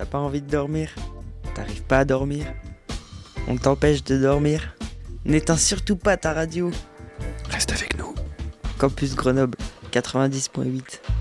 T'as pas envie de dormir? T'arrives pas à dormir? On t'empêche de dormir? N'éteins surtout pas ta radio. Reste avec nous. Campus Grenoble 90.8.